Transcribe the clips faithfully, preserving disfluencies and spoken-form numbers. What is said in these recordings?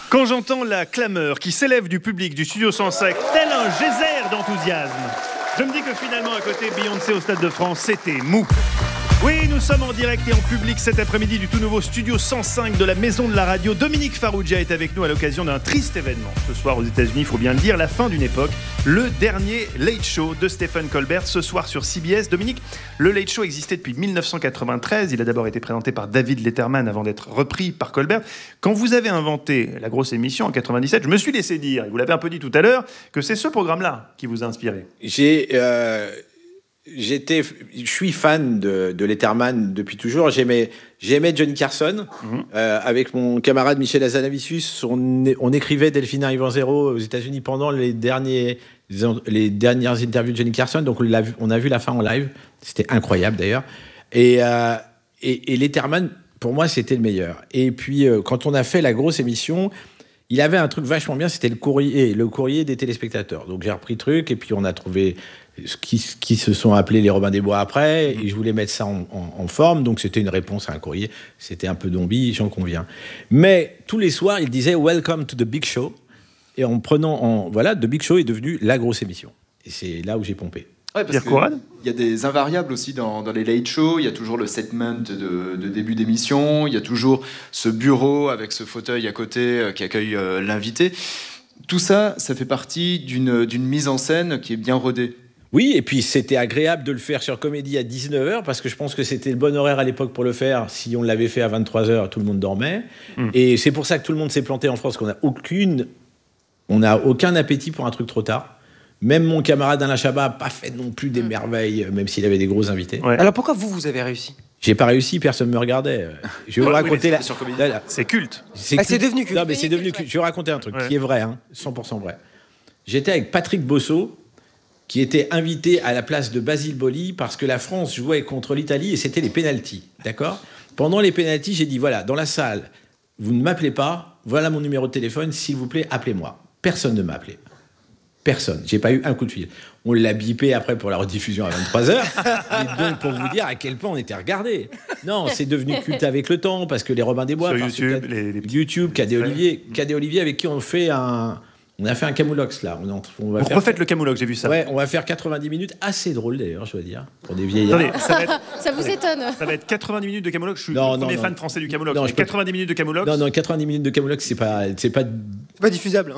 Quand j'entends la clameur qui s'élève du public du Studio cent cinq, tel un geyser d'enthousiasme, je me dis que finalement, à côté, Beyoncé au Stade de France, c'était mou. Oui, nous sommes en direct et en public cet après-midi du tout nouveau Studio cent cinq de la Maison de la Radio. Dominique Farrugia est avec nous à l'occasion d'un triste événement. Ce soir aux États-Unis, il faut bien le dire, la fin d'une époque. Le dernier Late Show de Stephen Colbert ce soir sur C B S. Dominique, le Late Show existait depuis dix-neuf cent quatre-vingt-treize. Il a d'abord été présenté par David Letterman avant d'être repris par Colbert. Quand vous avez inventé la grosse émission en quatre-vingt-dix-sept, je me suis laissé dire, et vous l'avez un peu dit tout à l'heure, que c'est ce programme-là qui vous a inspiré. J'ai... Euh... J'étais, je suis fan de, de Letterman depuis toujours. J'aimais, j'aimais Johnny Carson. Mm-hmm. Euh, avec mon camarade Michel Hazanavicius, on, on écrivait Delphine arrive en zéro aux États-Unis pendant les derniers, les dernières interviews de Johnny Carson. Donc on l'a vu, on a vu la fin en live. C'était incroyable d'ailleurs. Et, euh, et, et Letterman, pour moi, c'était le meilleur. Et puis euh, quand on a fait la grosse émission, il avait un truc vachement bien. C'était le courrier, le courrier des téléspectateurs. Donc j'ai repris le truc et puis on a trouvé Qui, qui se sont appelés les Robins des Bois après, et je voulais mettre ça en, en, en forme, donc c'était une réponse à un courrier, c'était un peu Dombie, j'en conviens. Mais tous les soirs, il disait « Welcome to the Big Show », et en prenant, en, voilà, The Big Show est devenu la grosse émission. Et c'est là où j'ai pompé. Ouais, parce qu'il y a des invariables aussi dans, dans les late shows, il y a toujours le segment de, de début d'émission, il y a toujours ce bureau avec ce fauteuil à côté qui accueille euh, l'invité. Tout ça, ça fait partie d'une, d'une mise en scène qui est bien rodée. Oui, et puis c'était agréable de le faire sur Comédie à dix-neuf heures, parce que je pense que c'était le bon horaire à l'époque pour le faire. Si on l'avait fait à vingt-trois heures, tout le monde dormait. Mmh. Et c'est pour ça que tout le monde s'est planté en France, qu'on n'a aucune, on n'a aucun appétit pour un truc trop tard. Même mon camarade Alain Chabat n'a pas fait non plus des mmh. merveilles, même s'il avait des gros invités. Ouais. Alors pourquoi vous, vous avez réussi ? J'ai pas réussi, personne me regardait. Je vais vous raconter... Oui, sur Comédie. Là, là. C'est culte. C'est, ah, culte. C'est devenu culte. Non, mais c'est devenu culte. Je vais vous raconter un truc ouais. qui est vrai, hein, cent pour cent vrai. J'étais avec Patrick Bosso, qui était invité à la place de Basile Boli parce que la France jouait contre l'Italie et c'était les pénaltys, d'accord ? Pendant les pénaltys, j'ai dit, voilà, dans la salle, vous ne m'appelez pas, voilà mon numéro de téléphone, s'il vous plaît, appelez-moi. Personne ne m'a appelé. Personne. J'ai pas eu un coup de fil. On l'a bipé après pour la rediffusion à vingt-trois heures. Et donc, pour vous dire à quel point on était regardés. Non, c'est devenu culte avec le temps parce que les Robins des Bois... Sur YouTube, que, les, les YouTube, Cadet Olivier, Cadet Olivier avec qui on fait un... On a fait un camoulox, là. On, on va Vous faire... refaites le camoulox, j'ai vu ça. Ouais, on va faire quatre-vingt-dix minutes. Assez drôle, d'ailleurs, je dois dire, pour des vieillards. Attendez, ça, va être... ça vous étonne. Ça va être quatre-vingt-dix minutes de camoulox. Je suis non, le premier non, fan non. français du camoulox. Non, quatre-vingt-dix minutes de camoulox. Non, non, quatre-vingt-dix minutes de camoulox, c'est pas... C'est pas, c'est pas diffusable.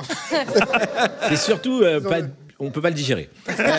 C'est surtout... Euh, pas... On ne peut pas le digérer.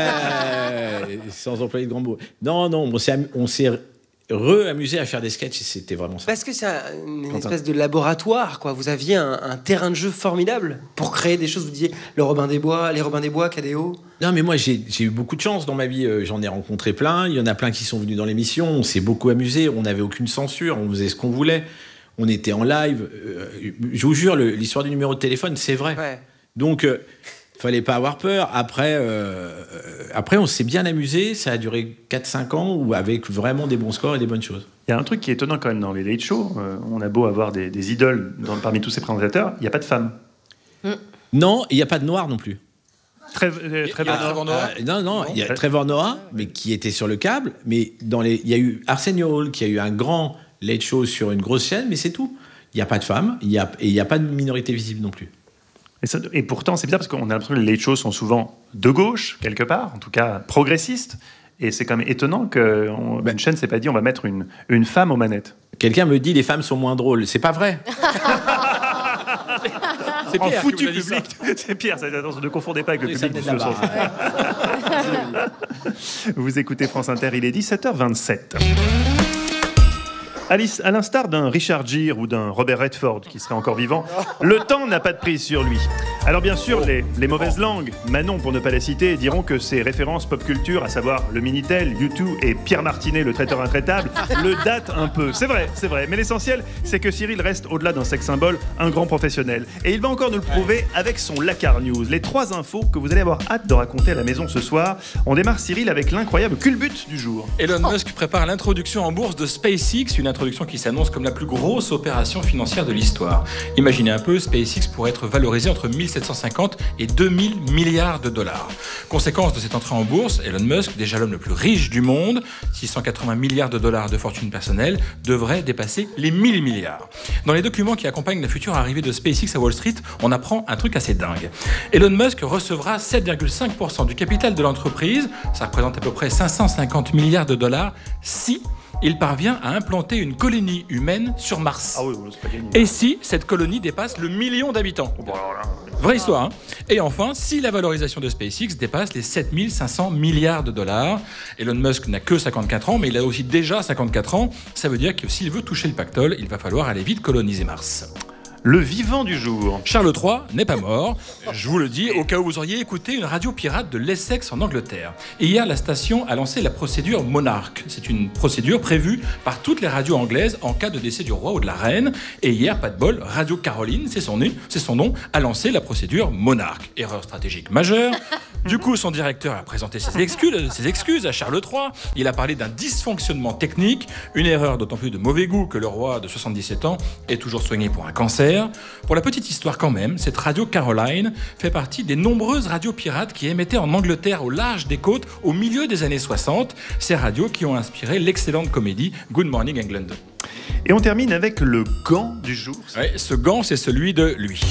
euh, sans employer de grands mots. Non, non, on s'est, on s'est re-amusé à faire des sketchs et c'était vraiment ça. Parce que c'est un, une espèce de laboratoire, quoi. Vous aviez un, un terrain de jeu formidable pour créer des choses. Vous disiez le Robin des Bois, les Robins des Bois, K D O. Non, mais moi, j'ai, j'ai eu beaucoup de chance dans ma vie. J'en ai rencontré plein. Il y en a plein qui sont venus dans l'émission. On s'est beaucoup amusé. On n'avait aucune censure. On faisait ce qu'on voulait. On était en live. Je vous jure, le, l'histoire du numéro de téléphone, c'est vrai. Ouais. Donc... Euh, fallait pas avoir peur. Après, euh, après, on s'est bien amusé. Ça a duré quatre cinq ans où avec vraiment des bons scores et des bonnes choses. Il y a un truc qui est étonnant quand même dans les late shows. Euh, on a beau avoir des, des idoles dans, parmi tous ces présentateurs, il n'y a pas de femmes. Mm. Non, il n'y a pas de noirs non plus. Très, euh, très ah, Trevor Noah. Euh, non, non, il y a Trevor Noah, mais qui était sur le câble. Mais dans les, il y a eu Arsenio Hall qui a eu un grand late show sur une grosse chaîne, mais c'est tout. Il n'y a pas de femmes, il y a, et il n'y a pas de minorité visible non plus. Et, ça, et pourtant, c'est bizarre parce qu'on a l'impression que les late shows sont souvent de gauche, quelque part, en tout cas progressistes. Et c'est quand même étonnant qu'une ben, chaîne ne s'est pas dit on va mettre une, une femme aux manettes. Quelqu'un me dit les femmes sont moins drôles. C'est pas vrai. C'est Pierre en foutu public. C'est Pierre, attention, ne confondez pas avec le public du show. Vous écoutez France Inter, il est dix-sept heures vingt-sept. Alice, à l'instar d'un Richard Gere ou d'un Robert Redford qui serait encore vivant, le temps n'a pas de prise sur lui. Alors bien sûr, les, les mauvaises langues, Manon pour ne pas les citer, diront que ces références pop culture, à savoir le Minitel, U deux et Pierre Martinet, le traiteur intraitable, le datent un peu. C'est vrai, c'est vrai. Mais l'essentiel, c'est que Cyril reste au-delà d'un sex symbole, un grand professionnel. Et il va encore nous le prouver avec son Lacar News. Les trois infos que vous allez avoir hâte de raconter à la maison ce soir. On démarre, Cyril, avec l'incroyable culbute du jour. Elon Musk prépare l'introduction en bourse de SpaceX, une introduction introduction qui s'annonce comme la plus grosse opération financière de l'histoire. Imaginez un peu, SpaceX pourrait être valorisé entre mille sept cent cinquante et deux mille milliards de dollars. Conséquence de cette entrée en bourse, Elon Musk, déjà l'homme le plus riche du monde, six cent quatre-vingts milliards de dollars de fortune personnelle, devrait dépasser les mille milliards. Dans les documents qui accompagnent la future arrivée de SpaceX à Wall Street, on apprend un truc assez dingue. Elon Musk recevra sept virgule cinq pour cent du capital de l'entreprise, ça représente à peu près cinq cent cinquante milliards de dollars, si il parvient à implanter une colonie humaine sur Mars. Ah oui, c'est pas gagné. Et si cette colonie dépasse le million d'habitants. Bon, alors là, Vraie histoire, hein. Et enfin, si la valorisation de SpaceX dépasse les sept mille cinq cents milliards de dollars, Elon Musk n'a que cinquante-quatre ans, mais il a aussi déjà cinquante-quatre ans, ça veut dire que s'il veut toucher le pactole, il va falloir aller vite coloniser Mars. le vivant du jour. Charles trois n'est pas mort, je vous le dis, au cas où vous auriez écouté une radio pirate de l'Essex en Angleterre. Et hier, la station a lancé la procédure Monarch. C'est une procédure prévue par toutes les radios anglaises en cas de décès du roi ou de la reine. Et hier, pas de bol, Radio Caroline, c'est son nom, c'est son nom, a lancé la procédure Monarch. Erreur stratégique majeure. Du coup, son directeur a présenté ses excuses, ses excuses à Charles trois. Il a parlé d'un dysfonctionnement technique, une erreur d'autant plus de mauvais goût que le roi de soixante-dix-sept ans est toujours soigné pour un cancer. Pour la petite histoire quand même, cette radio Caroline fait partie des nombreuses radios pirates qui émettaient en Angleterre au large des côtes au milieu des années soixante. Ces radios qui ont inspiré l'excellente comédie Good Morning England. Et on termine avec le gant du jour. Ouais, ce gant, c'est celui de lui.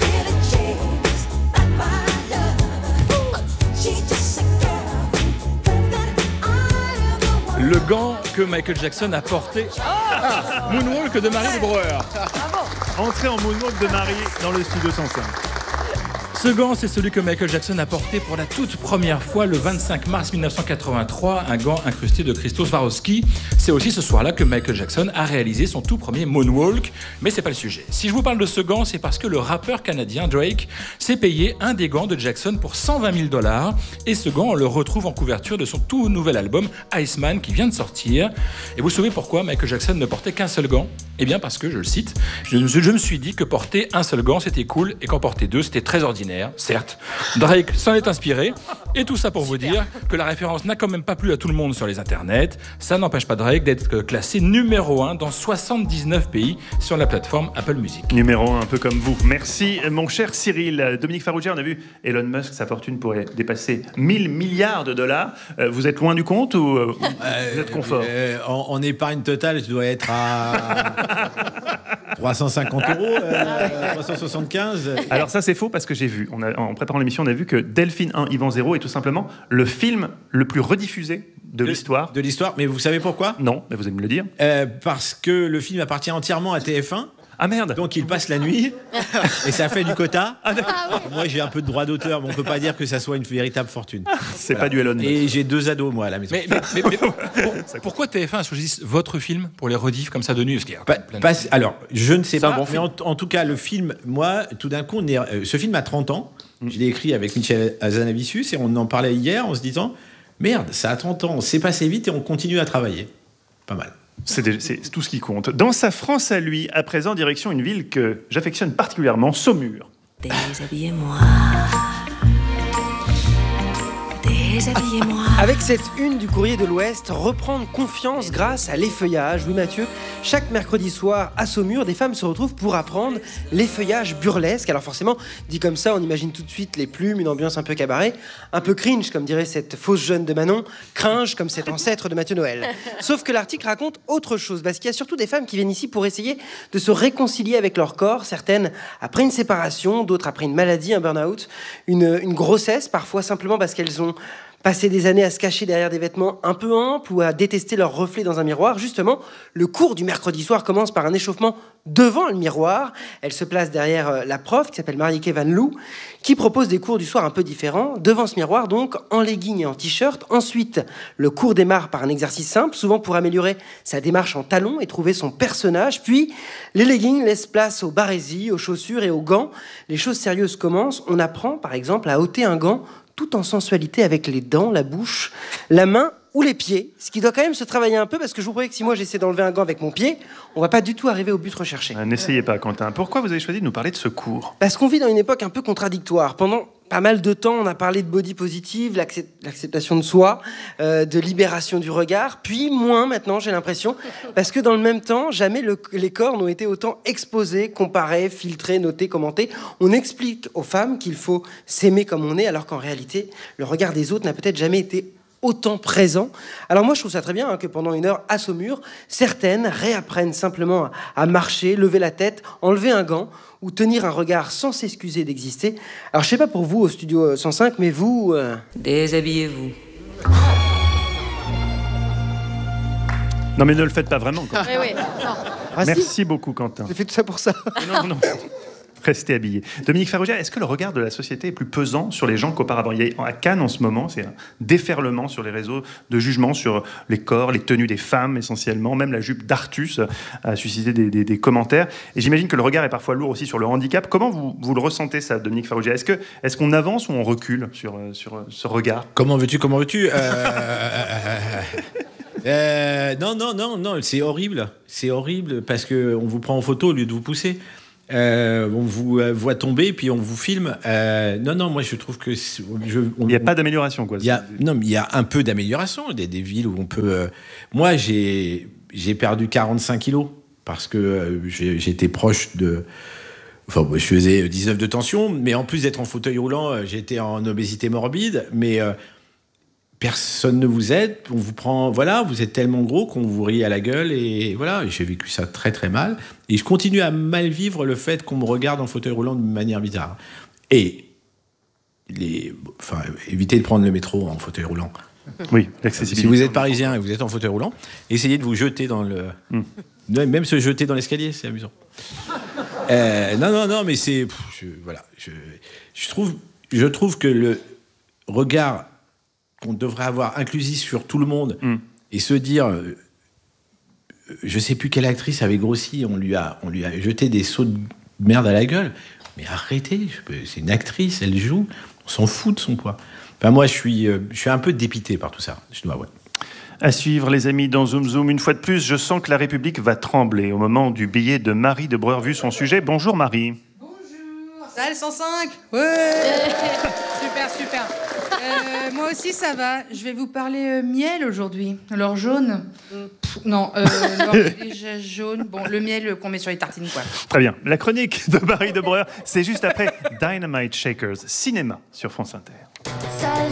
Le gant que Michael Jackson a porté. Ah, Moonwalk de Marie de Brouwer. Entrée en moonwalk de Marie dans le studio cent cinq. Ce gant, c'est celui que Michael Jackson a porté pour la toute première fois le vingt-cinq mars mille neuf cent quatre-vingt-trois, un gant incrusté de Christos Swarovski. C'est aussi ce soir-là que Michael Jackson a réalisé son tout premier moonwalk, mais c'est pas le sujet. Si je vous parle de ce gant, c'est parce que le rappeur canadien Drake s'est payé un des gants de Jackson pour cent vingt mille dollars, et ce gant, on le retrouve en couverture de son tout nouvel album Iceman qui vient de sortir. Et vous savez pourquoi Michael Jackson ne portait qu'un seul gant ? Eh bien parce que, je le cite, je, je me suis dit que porter un seul gant c'était cool et qu'en porter deux c'était très ordinaire. Certes, Drake s'en est inspiré, et tout ça pour vous dire que la référence n'a quand même pas plu à tout le monde sur les internets. Ça n'empêche pas Drake d'être classé numéro un dans soixante-dix-neuf pays sur la plateforme Apple Music. Numéro un, un peu comme vous. Merci, mon cher Cyril. Dominique Farrugia, on a vu Elon Musk, sa fortune pourrait dépasser mille milliards de dollars. Euh, vous êtes loin du compte ou euh, Euh, vous êtes confort euh, en, en épargne totale, je dois être à trois cent cinquante euros, euh, trois cent soixante-quinze. Alors ça c'est faux parce que j'ai vu, on a, en préparant l'émission, on a vu que Delphine un, Yvan zéro est tout simplement le film le plus rediffusé de, de l'histoire. De l'histoire, mais vous savez pourquoi ? Non, mais vous allez me le dire. Euh, parce que le film appartient entièrement à T F un. Ah merde. Donc il passe la nuit et ça fait du quota. Ah, moi j'ai un peu de droit d'auteur, mais on peut pas dire que ça soit une véritable fortune. C'est voilà. Pas du Elon Musk. Et j'ai deux ados moi à la maison. Mais, mais, mais, mais pour, pourquoi T F un choisit votre film pour les rediffs comme ça de nuit ? Parce qu'il y a Pa- plein de... pas- alors je ne sais C'est un pas, bon mais film. en, en tout cas le film, moi tout d'un coup, on est, euh, ce film a trente ans. Je l'ai écrit avec Michel Hazanavicius et on en parlait hier en se disant merde, ça a trente ans, c'est passé vite et on continue à travailler. Pas mal. C'est, déjà, c'est tout ce qui compte. Dans sa France à lui, à présent, direction une ville que j'affectionne particulièrement, Saumur. Déshabillez-moi. Déshabillez-moi. Avec cette une du Courrier de l'Ouest, reprendre confiance grâce à l'effeuillage. Oui Mathieu, chaque mercredi soir à Saumur, des femmes se retrouvent pour apprendre l'effeuillage burlesque. Alors forcément, dit comme ça, on imagine tout de suite les plumes, une ambiance un peu cabaret, un peu cringe comme dirait cette fausse jeune de Manon, cringe comme cet ancêtre de Mathieu Noël. Sauf que l'article raconte autre chose, parce qu'il y a surtout des femmes qui viennent ici pour essayer de se réconcilier avec leur corps, certaines après une séparation, d'autres après une maladie, un burn-out, une, une grossesse, parfois simplement parce qu'elles ont passer des années à se cacher derrière des vêtements un peu amples ou à détester leur reflet dans un miroir. Justement, le cours du mercredi soir commence par un échauffement devant le miroir. Elle se place derrière la prof, qui s'appelle Marieke Van Loo, qui propose des cours du soir un peu différents. Devant ce miroir, donc, en legging et en t-shirt. Ensuite, le cours démarre par un exercice simple, souvent pour améliorer sa démarche en talons et trouver son personnage. Puis, les leggings laissent place aux barésies, aux chaussures et aux gants. Les choses sérieuses commencent. On apprend, par exemple, à ôter un gant tout en sensualité avec les dents, la bouche, la main ou les pieds, ce qui doit quand même se travailler un peu, parce que je vous promets que si moi j'essaie d'enlever un gant avec mon pied, on va pas du tout arriver au but recherché. Ah, n'essayez pas, Quentin. Pourquoi vous avez choisi de nous parler de ce cours ? Parce qu'on vit dans une époque un peu contradictoire. Pendant pas mal de temps, on a parlé de body positive, l'accept- l'acceptation de soi, euh, de libération du regard, puis moins maintenant, j'ai l'impression, parce que dans le même temps, jamais le- les corps n'ont été autant exposés, comparés, filtrés, notés, commentés. On explique aux femmes qu'il faut s'aimer comme on est, alors qu'en réalité, le regard des autres n'a peut-être jamais été autant présent. Alors moi, je trouve ça très bien hein, que pendant une heure à Saumur, certaines réapprennent simplement à, à marcher, lever la tête, enlever un gant ou tenir un regard sans s'excuser d'exister. Alors je sais pas pour vous au studio cent cinq, mais vous... euh, Déshabillez-vous. Non, mais ne le faites pas vraiment, Quentin. Oui, oui. Non. ah, si, Merci beaucoup, Quentin. j'ai fait tout ça pour ça. Non, non. Restez habillés. Dominique Farrugia, est-ce que le regard de la société est plus pesant sur les gens qu'auparavant ? Il y a, à Cannes, en ce moment, c'est un déferlement sur les réseaux de jugement sur les corps, les tenues des femmes, essentiellement. Même la jupe d'Artus a suscité des, des, des commentaires. Et j'imagine que le regard est parfois lourd aussi sur le handicap. Comment vous, vous le ressentez, ça, Dominique Farrugia ? Est-ce que, est-ce qu'on avance ou on recule sur, sur ce regard ? Comment veux-tu, comment veux-tu euh... euh, Non, non, non, non, c'est horrible. C'est horrible parce qu'on vous prend en photo au lieu de vous pousser. Euh, on vous euh, voit tomber, puis on vous filme. Euh, non, non, moi je trouve que je, on, Il n'y a pas d'amélioration, quoi. Il y a, non, mais il y a un peu d'amélioration. Des, des villes où on peut. Euh, moi, j'ai j'ai perdu quarante-cinq kilos parce que euh, j'ai, j'étais proche de. Enfin, je faisais dix-neuf de tension, mais en plus d'être en fauteuil roulant, j'étais en obésité morbide. Mais euh, personne ne vous aide. On vous prend. Voilà, vous êtes tellement gros qu'on vous rit à la gueule. Et voilà, et j'ai vécu ça très très mal. Et je continue à mal vivre le fait qu'on me regarde en fauteuil roulant de manière bizarre. Et les, enfin, évitez de prendre le métro en fauteuil roulant. Oui, l'accessibilité. Si vous êtes parisien et vous êtes en fauteuil roulant, essayez de vous jeter dans le... Mm. Même se jeter dans l'escalier, c'est amusant. euh, non, non, non, mais c'est... Pff, je, voilà, je, je, trouve, je trouve que le regard qu'on devrait avoir inclusif sur tout le monde mm. et se dire... Euh, je sais plus quelle actrice avait grossi, on lui a, on lui a jeté des seaux de merde à la gueule. Mais arrêtez, c'est une actrice, elle joue, on s'en fout de son poids. Enfin, moi, je suis, euh, je suis un peu dépité par tout ça, je dois avouer. À suivre, les amis, dans Zoom Zoom. Une fois de plus, je sens que la République va trembler au moment du billet de Marie de Breur vu son sujet. Bonjour, Marie. Bonjour. Salle cent cinq. Ouais. Super, super. Euh, moi aussi, ça va. Je vais vous parler euh, miel aujourd'hui. L'or jaune. Pff, non, euh, l'or est déjà jaune. Bon, le miel qu'on met sur les tartines, quoi. Très bien. La chronique de Marie de Breur, c'est juste après Dynamite Shakers, cinéma sur France Inter.